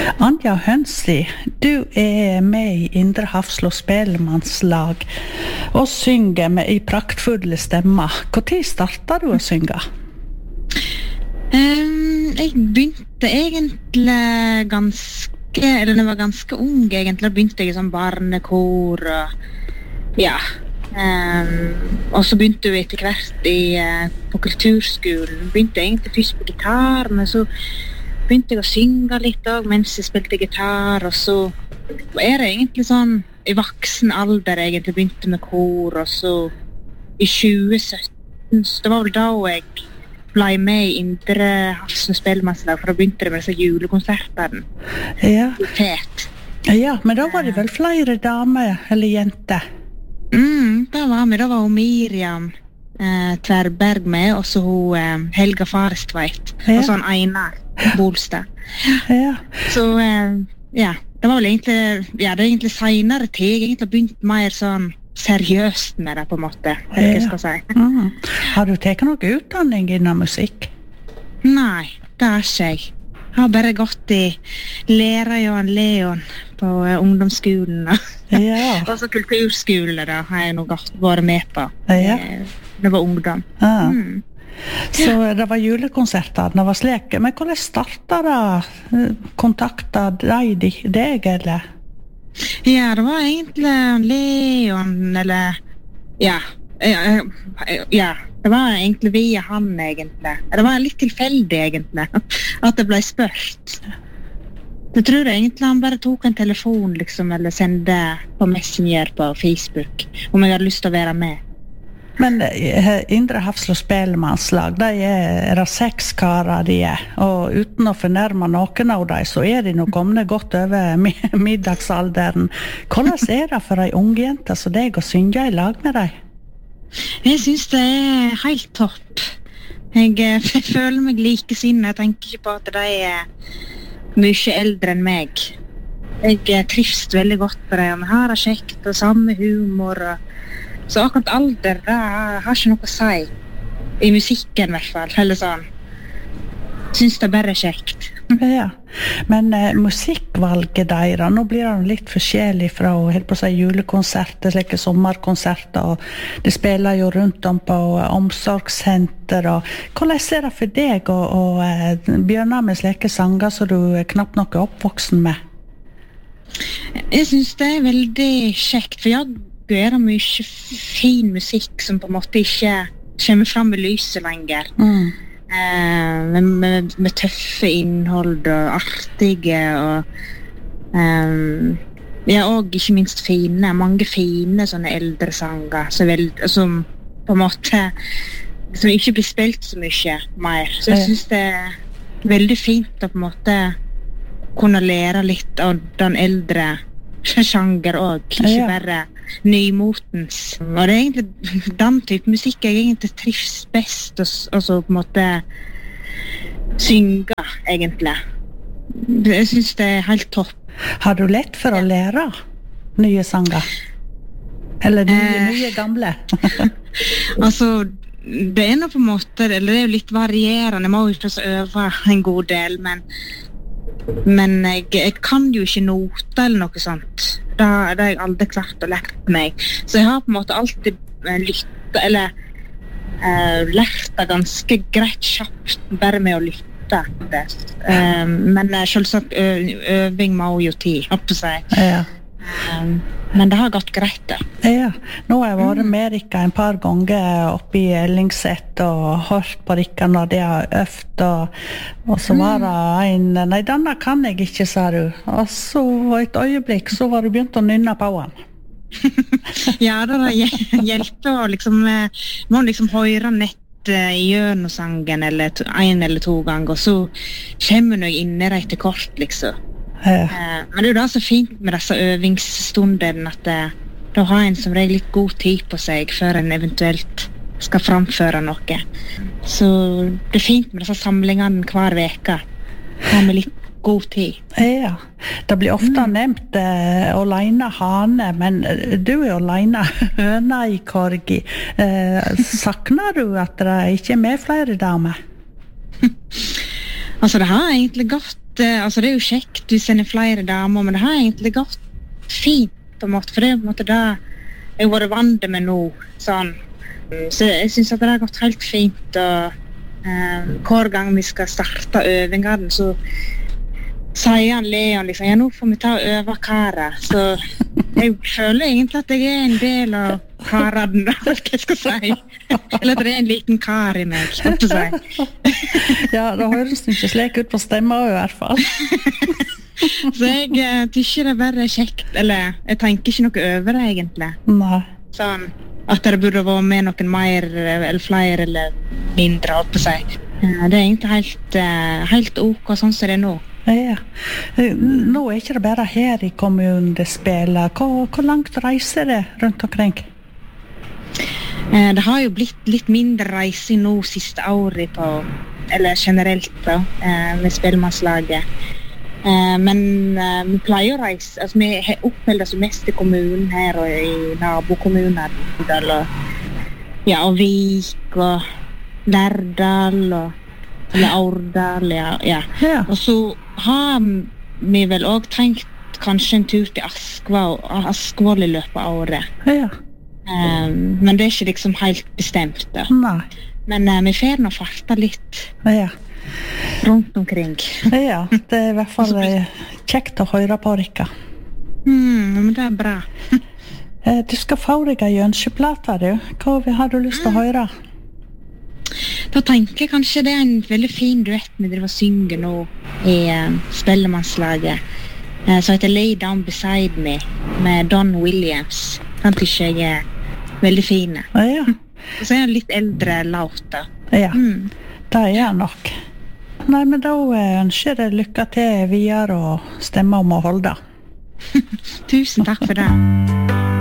Anja Hønsli, du med I Indre Hafslo spellemannslag og synger med I praktfulle stemmer. Hvor tid startet du å synge? Jeg begynte egentlig når jeg var ganske ung, egentlig begynte jeg I sånn barnekor og ja. Og så begynte jeg etter hvert på kulturskolen. Begynte egentlig først på gitar, men så begynte jeg å synge litt også, mens jeg spilte gitar, og så det egentlig sånn I voksen alder egentlig begynte med kor, og så I 2017, så det var vel da jeg ble med I Indre Hafslo spellemannslag, for da begynte det med disse julekonsertene. Ja. Fet. Ja, men da var det vel flere damer eller jenter? Da var hun Miriam Tverberg med, og så hun Helga Farestveit, og så han Einar Bolstad. Ja. Så ja, det var vel egentlig, det egentlig senere tid, jeg egentlig begynt mer sånn seriøst med det på en måte, jeg skal si. Har du tatt noe utdanning innen musikk? Nei, det har ikke jeg. Jeg har bare gått I Lærer Johan Leon på ungdomsskolen, Ja. og så kulturskole da, har jeg nå vært med på. Ja. Det var ungdom. Så det var julekonserter, det var slik. Men hvordan startet det? Kontaktet deg, eller? Ja, det var egentlig Leon, eller ja, det var egentlig via han egentlig. Det var litt tilfeldig egentlig, at det ble spørt. Jeg tror egentlig han bare tok en telefon liksom, eller sendte på Messenger på Facebook, om jeg hadde lyst til å være med. Men Indre Hafslo spellemannslag, det det 6 karer de og uten å fornærme noen av dem, så de nok kommet godt over middagsalderen. Hvordan det for en ung jente som deg å synge I lag med deg? Jeg synes det helt topp. Jeg føler meg likesinnet. Jeg tenker ikke på at de mye eldre enn meg. Jeg trives veldig godt på det. Vi har det kjekt og samme humor. Så akkurat alder, det har ikke noe å si. I musikken I hvert fall, eller sånn. Synes det bare kjekt. Ja, men musikkvalget deres, nå blir det litt forskjellig fra helt på å si julekonserter, slike sommerkonserter, og det spiller jo rundt om på omsorgssenter, og hvordan det for deg å begynne med slike sanger som du knapt nok oppvoksen med? Jeg synes det veldig kjekt, for jeg det mye fin musikk som på en måte ikke kommer frem I lyset lenger. Med tøffe innhold og artige og og ikke minst fine, mange fine sånne eldre sanger som på en måte som ikke blir spilt så mye mer. Så jeg synes det veldig fint å på en måte kunne lære litt av den eldre sjanger også, ikke bare nymotens. Og det egentlig den type musikk jeg egentlig trives best og så på en måte synge egentlig. Jeg synes det helt topp. Har du lett for å lære nye sanger? Eller nye gamle? Altså, det nå på en måte, eller det jo litt varierende, jeg må jo først øve en god del, men jeg kan jo ikke noter eller noe sånt. Det har jeg aldri klart å lært meg. Så jeg har på en måte alltid lyttet, eller lært det ganske greit kjapt, bare med å lytte. Men selvsagt øving må jo tid, opp å si. Ja. Men det har gått greit det. Ja, nå har jeg vært med Rikka en par ganger oppe I Ellingset og hørt på Rikka når de har øvd, og så var det nei, denne kan jeg ikke, sa du. Og så et øyeblikk, så var du begynt å nynne på han. Ja, det hjelper å liksom, må liksom høre nett gjennom sangen eller 1 eller 2 ganger, og så kommer jeg inn I det etter kort, liksom. Men det jo da så fint med disse øvingsstundene at da har en som regel litt god tid på seg før en eventuelt skal framføre noe. Så det fint med disse samlingene hver veka. Ha med litt god tid. Ja, det blir ofte nevnt alene hane, men du alene høna I korgi. Sakner du at det ikke med flere damer? Altså det har egentlig gått altså det jo kjekt hvis en flere damer, men det har egentlig gått fint på en måte, for det på en måte det jeg har vært vant med nå, sånn. Så jeg synes at det har gått helt fint, og hver gang vi skal starte øvingene, så sier han Leon liksom, ja, nå får vi ta og øve karer, så jeg føler egentlig at jeg en del av karaden, hva jeg skal si. Eller at det en liten kar i meg, skal jeg si. Ja, det høres ikke slik ut på stemmer i hvert fall. Så jeg tykker det bare kjekt, eller jeg tenker ikke noe over det egentlig. Nei. Sånn, at det burde være med noen mer, eller flere, eller mindre, alt på seg. Det egentlig helt ok, sånn som det nå. Ja. Nå ikke det bare her i kommunen det spiller. Hvor langt reiser det rundt omkring? Det har jo blitt litt mindre reising nå siste året på, eller generelt da, med spellemannslaget. Men vi pleier å reise, altså vi oppholder oss mest i kommunen her og i nabokommuner, og Vik og Lærdal eller Aurdal, ja. Og så har vi vel også tenkt kanskje en tur til Askvoll i løpet av året. Ja. Men det ikke liksom helt bestemt da. Nei. Men vi får nå farta litt rundt omkring. Ja, det i hvert fall kjekt å høre på Rikka. Men det bra. Du skal få deg en ønskeplate, du. Hva har du lyst til å høre? Da tenker jeg kanskje det en veldig fin duett vi driver og synger nå i spellemannslaget, som heter Lay Down Beside Me med Don Williams. Den tykker jeg veldig fin. Ja. Og så en litt eldre låt da. Ja, det nok. Nei, men da ønsker jeg lykke til videre og stemme om å holde. Tusen takk for det.